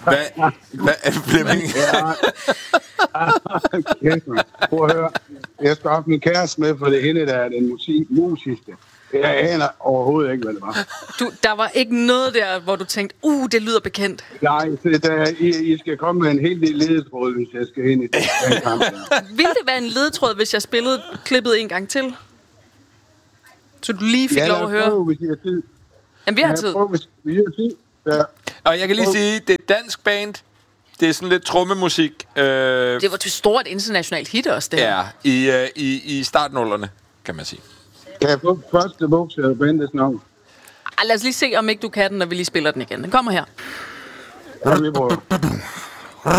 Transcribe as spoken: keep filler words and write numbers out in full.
Hvad? Hvad? Flemming? Ja. Prøv at høre. Jeg skal have min kæreste med, for det er hende, der er den musik, musiske. Jeg aner overhovedet ikke, hvad det var. Du, der var ikke noget der, hvor du tænkte, uh, det lyder bekendt. Nej, det der, I, I skal komme med en hel del ledetråd, hvis jeg skal ind i den kamp. Ville det være en ledetråd, hvis jeg spillede klippet en gang til? Så du lige fik ja, lov at høre? Prøve, hvis I har tid. Jamen, vi har tid. Ja, prøve, hvis vi har tid. Ja. Og jeg kan lige sige, det er et dansk band. Det er sådan lidt trommemusik. Øh, det var til stort internationalt hit også, det her. Ja, i, øh, i, i startnullerne, kan man sige. Kan jeg få første bogstav af bandets navn? Ej, lad os lige se, om ikke du kan den, når vi lige spiller den igen. Den kommer her. Ja, vi prøver.